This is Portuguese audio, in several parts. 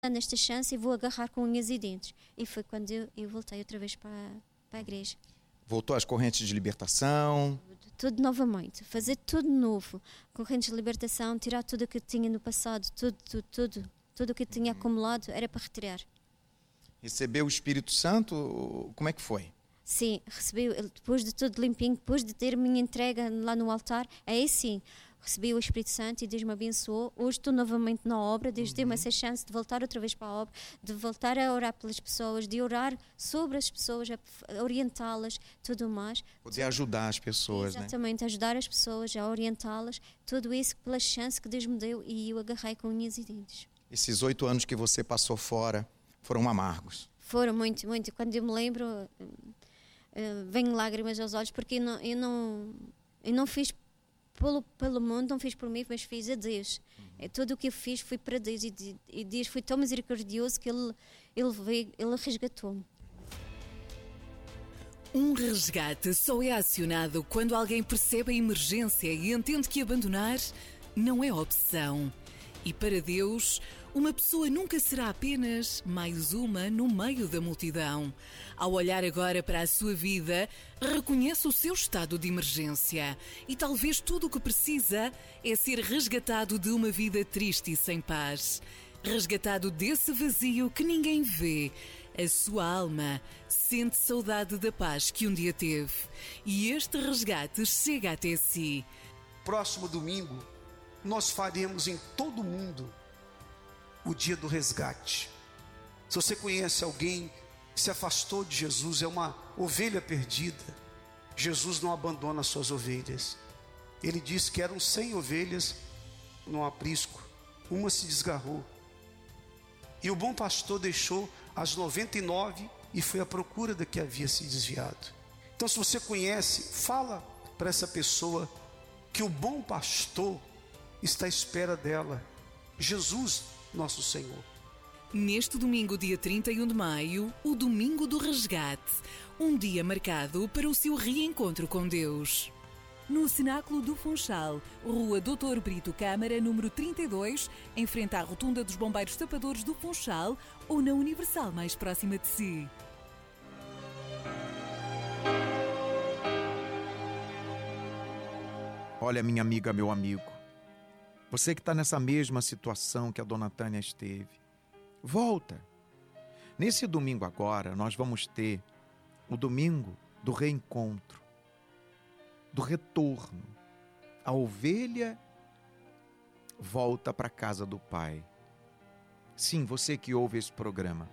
nesta chance e vou agarrar com unhas e dentes. E foi quando eu voltei outra vez para a igreja. Voltou às correntes de libertação? Tudo novamente, fazer tudo novo. Correntes de libertação, tirar tudo o que tinha no passado, tudo o que tinha acumulado era para retirar. Recebeu o Espírito Santo? Como é que foi? Sim, recebi, depois de tudo limpinho, depois de ter minha entrega lá no altar, aí sim, recebi o Espírito Santo e Deus me abençoou. Hoje estou novamente na obra, Deus deu-me essa chance de voltar outra vez para a obra, de voltar a orar pelas pessoas, de orar sobre as pessoas, a orientá-las, tudo mais. Poder ajudar as pessoas, né? Exatamente, ajudar as pessoas, a orientá-las, tudo isso pela chance que Deus me deu e eu agarrei com unhas e dentes. Esses 8 anos que você passou fora foram amargos? Foram muito. Quando eu me lembro, vêm lágrimas aos olhos, porque eu não fiz pelo mundo, não fiz por mim, mas fiz a Deus. Tudo o que eu fiz foi para Deus e Deus foi tão misericordioso que Ele resgatou-me. Um resgate só é acionado quando alguém percebe a emergência e entende que abandonar não é opção. E para Deus, uma pessoa nunca será apenas mais uma no meio da multidão. Ao olhar agora para a sua vida, reconhece o seu estado de emergência. E talvez tudo o que precisa é ser resgatado de uma vida triste e sem paz. Resgatado desse vazio que ninguém vê. A sua alma sente saudade da paz que um dia teve. E este resgate chega até si. Próximo domingo, nós faremos em todo o mundo o dia do resgate. Se você conhece alguém que se afastou de Jesus, é uma ovelha perdida, Jesus não abandona as suas ovelhas. Ele disse que eram 100 ovelhas no aprisco, uma se desgarrou. E o bom pastor deixou as 99 e foi à procura da que havia se desviado. Então, se você conhece, fala para essa pessoa que o bom pastor está à espera dela, Jesus, nosso Senhor. Neste domingo, dia 31 de maio, o Domingo do Resgate, um dia marcado para o seu reencontro com Deus. No Cenáculo do Funchal, Rua Dr. Brito Câmara, número 32, em frente à Rotunda dos Bombeiros Tapadores do Funchal, ou na Universal mais próxima de si. Olha, minha amiga, meu amigo, você que está nessa mesma situação que a dona Tânia esteve, volta. Nesse domingo agora, nós vamos ter o domingo do reencontro, do retorno. A ovelha volta para a casa do Pai. Sim, você que ouve esse programa.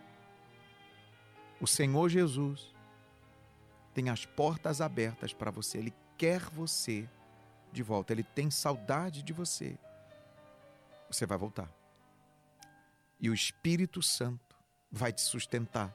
O Senhor Jesus tem as portas abertas para você. Ele quer você de volta. Ele tem saudade de você. Você vai voltar. E o Espírito Santo vai te sustentar.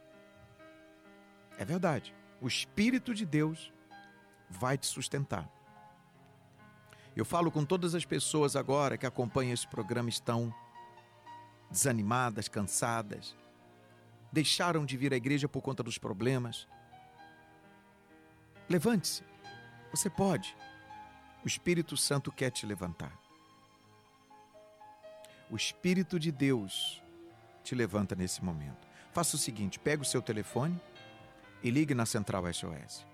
É verdade. O Espírito de Deus vai te sustentar. Eu falo com todas as pessoas agora que acompanham esse programa, estão desanimadas, cansadas, deixaram de vir à igreja por conta dos problemas. Levante-se. Você pode. O Espírito Santo quer te levantar. O Espírito de Deus te levanta nesse momento. Faça o seguinte, pega o seu telefone e ligue na Central SOS.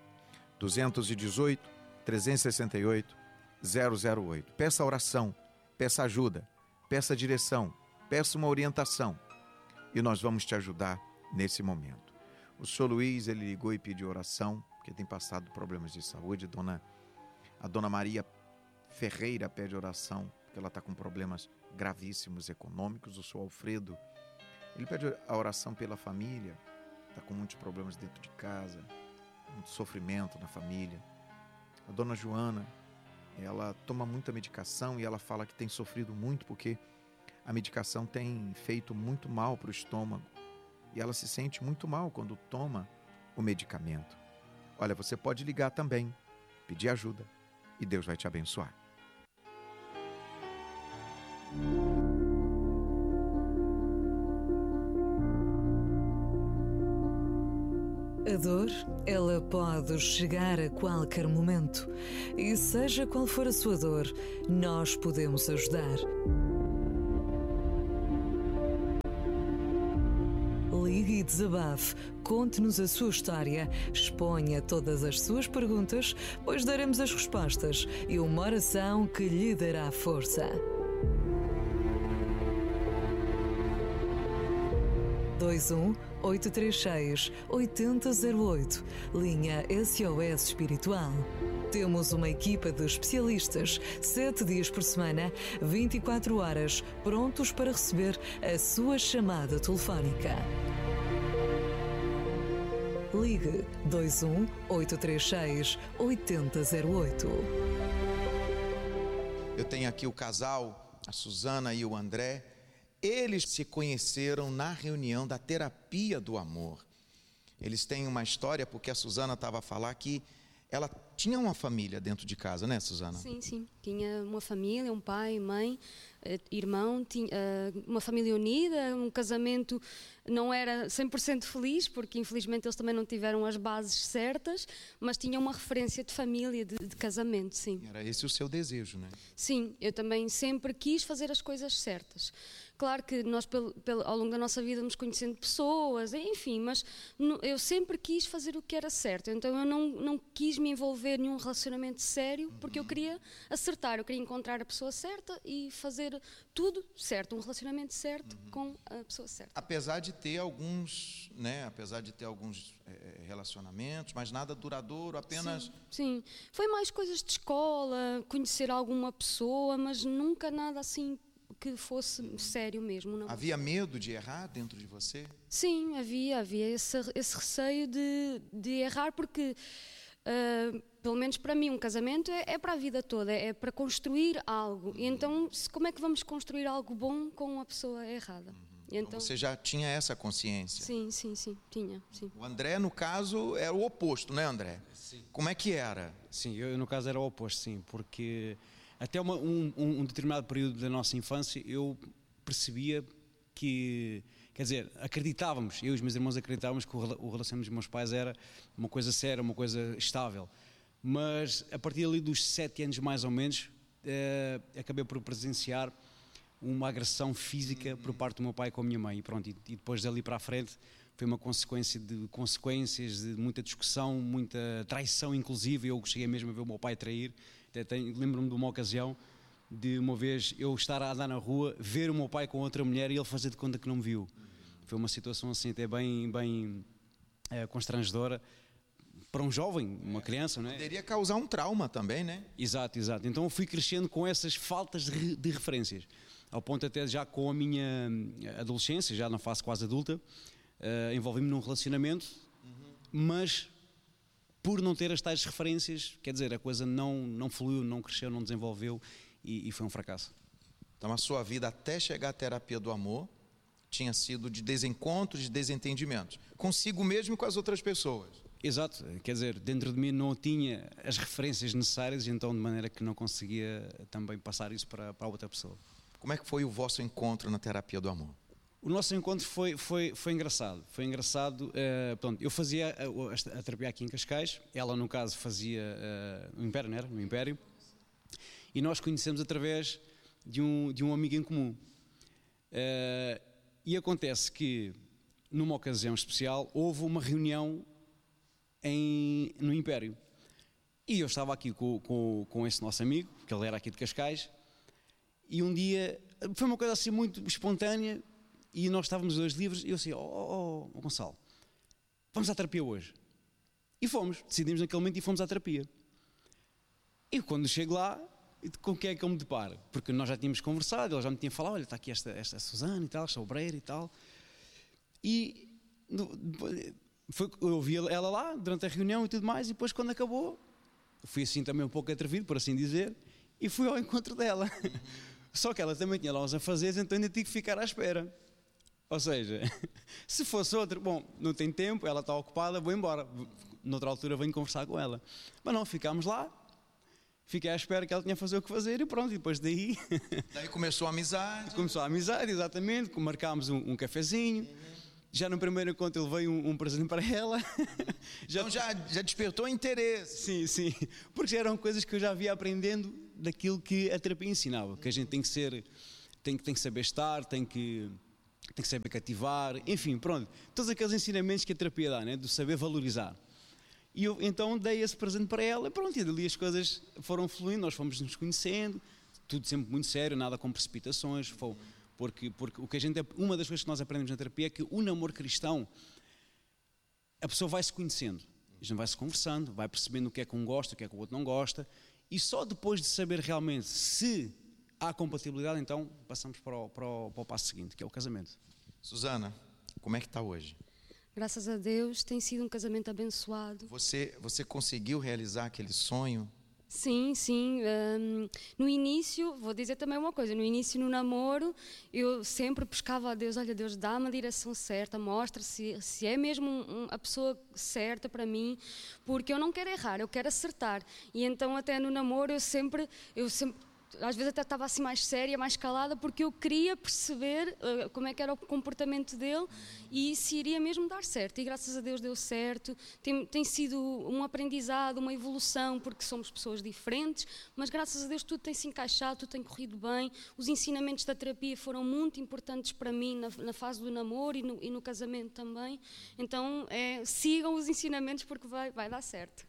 218-368-008. Peça oração, peça ajuda, peça direção, peça uma orientação e nós vamos te ajudar nesse momento. O senhor Luiz, ele ligou e pediu oração, porque tem passado problemas de saúde. A dona Maria Ferreira pede oração, porque ela está com problemas gravíssimos econômicos. O senhor Alfredo, ele pede a oração pela família, está com muitos problemas dentro de casa, muito sofrimento na família. A dona Joana, ela toma muita medicação e ela fala que tem sofrido muito porque a medicação tem feito muito mal para o estômago e ela se sente muito mal quando toma o medicamento. Olha, você pode ligar também, pedir ajuda e Deus vai te abençoar. A dor, ela pode chegar a qualquer momento. E seja qual for a sua dor, nós podemos ajudar. Ligue e desabafe, conte-nos a sua história, exponha todas as suas perguntas, pois daremos as respostas e uma oração que lhe dará força. 21-836-8008, linha SOS Espiritual. Temos uma equipa de especialistas, 7 dias por semana, 24 horas, prontos para receber a sua chamada telefónica. Ligue 21-836-8008. Eu tenho aqui o casal, a Suzana e o André. Eles se conheceram na reunião da terapia do amor. Eles têm uma história, porque a Suzana estava a falar que ela tinha uma família dentro de casa, né, Suzana? Sim, sim. Tinha uma família, um pai, mãe, irmão, tinha uma família unida, um casamento não era 100% feliz, porque infelizmente eles também não tiveram as bases certas, mas tinha uma referência de família, de casamento, sim. Era esse o seu desejo, né? Sim, eu também sempre quis fazer as coisas certas. Claro que nós, ao longo da nossa vida, vamos conhecendo pessoas, enfim, mas eu sempre quis fazer o que era certo. Então eu não quis me envolver em um relacionamento sério, porque eu queria acertar, eu queria encontrar a pessoa certa e fazer tudo certo, um relacionamento certo com a pessoa certa. Apesar de ter alguns, né, relacionamentos, mas nada duradouro, apenas... Sim, foi mais coisas de escola, conhecer alguma pessoa, mas nunca nada assim que fosse sério mesmo. Não. Havia medo de errar dentro de você? Sim, havia esse receio de errar, porque, pelo menos para mim, um casamento é para a vida toda, é para construir algo. E então, como é que vamos construir algo bom com a pessoa errada? Então, você já tinha essa consciência? Sim, tinha. Sim. O André, no caso, era o oposto, né, André? Sim. Como é que era? Sim, eu no caso era o oposto, sim, porque até um determinado período da nossa infância eu percebia que, quer dizer, acreditávamos, eu e os meus irmãos acreditávamos que o relacionamento dos meus pais era uma coisa séria, uma coisa estável, mas a partir ali dos 7 anos mais ou menos, acabei por presenciar uma agressão física por parte do meu pai com a minha mãe, e pronto, e depois dali para a frente foi uma consequência de consequências, de muita discussão, muita traição, inclusive. Eu cheguei mesmo a ver o meu pai trair. Lembro-me de uma ocasião, de uma vez eu estar a andar na rua, ver o meu pai com outra mulher e ele fazer de conta que não me viu. Foi uma situação assim até bem constrangedora para um jovem, uma criança, não é? Poderia causar um trauma também, né? Exato. Então eu fui crescendo com essas faltas de referências, ao ponto até já com a minha adolescência, já na fase quase adulta, envolvi-me num relacionamento, mas por não ter as tais referências, quer dizer, a coisa não fluiu, não cresceu, não desenvolveu e foi um fracasso. Então a sua vida até chegar à terapia do amor tinha sido de desencontros, de desentendimentos, consigo mesmo e com as outras pessoas. Exato, quer dizer, dentro de mim não tinha as referências necessárias, então de maneira que não conseguia também passar isso para outra pessoa. Como é que foi o vosso encontro na terapia do amor? O nosso encontro foi engraçado. Foi engraçado. Pronto, eu fazia a terapia aqui em Cascais, ela no caso fazia no Império, não era? No Império. E nós conhecemos através de um amigo em comum. E acontece que, numa ocasião especial, houve uma reunião no Império. E eu estava aqui com esse nosso amigo, que ele era aqui de Cascais, e um dia, foi uma coisa assim muito espontânea, e nós estávamos dois livres, e eu assim, Gonçalo, vamos à terapia hoje. E fomos, decidimos naquele momento e fomos à terapia. E quando chego lá, com quem é que eu me deparo? Porque nós já tínhamos conversado, ele já me tinha falado, olha, está aqui esta Suzana e tal, esta obreira e tal. E eu ouvi ela lá, durante a reunião e tudo mais, e depois quando acabou, fui assim também um pouco atrevido, por assim dizer, e fui ao encontro dela. Só que ela também tinha lá uns afazeres, então ainda tive que ficar à espera. Ou seja, se fosse outro, bom, não tem tempo, ela está ocupada, vou embora. Noutra altura venho conversar com ela. Mas não, ficámos lá, fiquei à espera que ela tinha a fazer o que fazer e pronto, e depois daí... Daí começou a amizade. Começou a amizade, exatamente, marcámos um cafezinho. Já no primeiro encontro ele veio um presente para ela. Então já despertou interesse. Sim, porque eram coisas que eu já via aprendendo daquilo que a terapia ensinava, que a gente tem que saber estar, tem que tem que saber cativar, enfim, pronto. Todos aqueles ensinamentos que a terapia dá, né? Do saber valorizar. E eu então dei esse presente para ela e pronto, e dali as coisas foram fluindo, nós fomos nos conhecendo, tudo sempre muito sério, nada com precipitações, porque o que uma das coisas que nós aprendemos na terapia é que o namoro cristão, a pessoa vai se conhecendo, a gente vai se conversando, vai percebendo o que é que um gosta, o que é que o outro não gosta, e só depois de saber realmente se há compatibilidade, então passamos para o passo seguinte, que é o casamento. Susana, como é que está hoje? Graças a Deus, tem sido um casamento abençoado. Você conseguiu realizar aquele sonho? Sim. No início, vou dizer também uma coisa, no início no namoro, eu sempre buscava a Deus, olha Deus, dá-me a direção certa, mostra se é mesmo a pessoa certa para mim, porque eu não quero errar, eu quero acertar. E então até no namoro eu sempre às vezes até estava assim mais séria, mais calada, porque eu queria perceber como é que era o comportamento dele e se iria mesmo dar certo. E graças a Deus deu certo. Tem sido um aprendizado, uma evolução, porque somos pessoas diferentes, mas graças a Deus tudo tem se encaixado, tudo tem corrido bem. Os ensinamentos da terapia foram muito importantes para mim na fase do namoro e no casamento também. Então sigam os ensinamentos porque vai dar certo.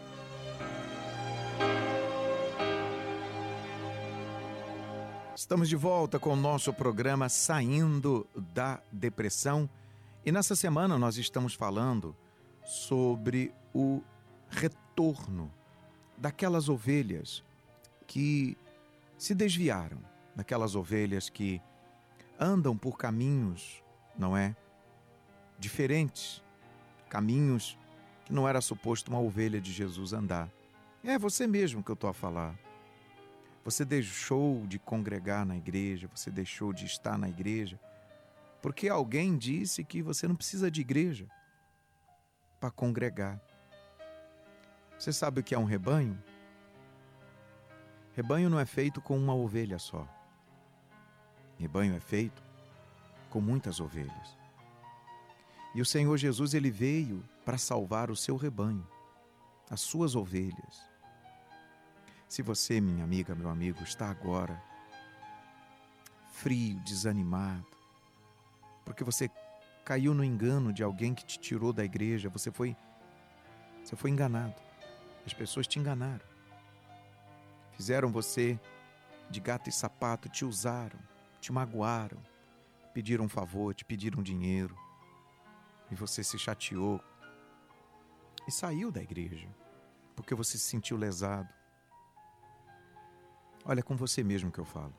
Estamos de volta com o nosso programa Saindo da Depressão e nessa semana nós estamos falando sobre o retorno daquelas ovelhas que se desviaram, daquelas ovelhas que andam por caminhos, não é? Diferentes, caminhos que não era suposto uma ovelha de Jesus andar. É você mesmo que eu estou a falar. Você deixou de congregar na igreja, você deixou de estar na igreja, porque alguém disse que você não precisa de igreja para congregar. Você sabe o que é um rebanho? Rebanho não é feito com uma ovelha só. Rebanho é feito com muitas ovelhas. E o Senhor Jesus, ele veio para salvar o seu rebanho, as suas ovelhas. Se você, minha amiga, meu amigo, está agora frio, desanimado, porque você caiu no engano de alguém que te tirou da igreja, você foi enganado. As pessoas te enganaram. Fizeram você de gato e sapato, te usaram, te magoaram, pediram um favor, te pediram dinheiro, e você se chateou e saiu da igreja, porque você se sentiu lesado. Olha, é com você mesmo que eu falo.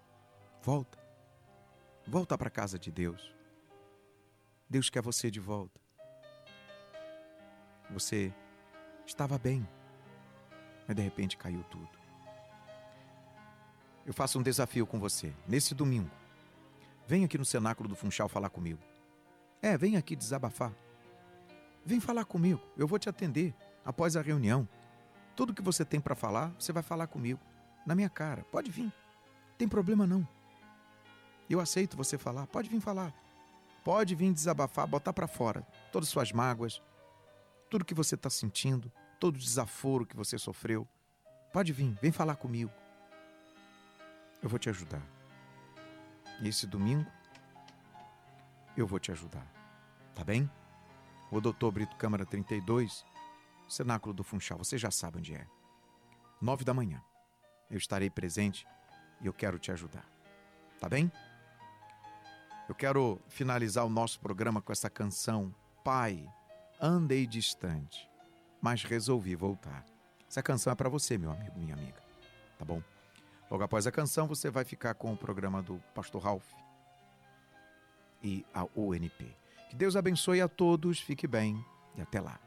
Volta para a casa de Deus. Deus quer você de volta. Você estava bem, mas de repente caiu tudo. Eu faço um desafio com você. Nesse domingo, vem aqui no Cenáculo do Funchal falar comigo. Vem aqui desabafar. Vem falar comigo, eu vou te atender após a reunião. Tudo que você tem para falar, você vai falar comigo. Na minha cara, pode vir, tem problema não. Eu aceito você falar, pode vir falar. Pode vir desabafar, botar para fora todas as suas mágoas, tudo que você está sentindo, todo o desaforo que você sofreu. Pode vir, vem falar comigo. Eu vou te ajudar. E esse domingo, eu vou te ajudar, tá bem? O Dr. Brito Câmara 32, Cenáculo do Funchal, você já sabe onde é. 9 da manhã. Eu estarei presente e eu quero te ajudar. Tá bem? Eu quero finalizar o nosso programa com essa canção. Pai, andei distante, mas resolvi voltar. Essa canção é para você, meu amigo, minha amiga. Tá bom? Logo após a canção, você vai ficar com o programa do Pastor Ralph e a UNP. Que Deus abençoe a todos, fique bem e até lá.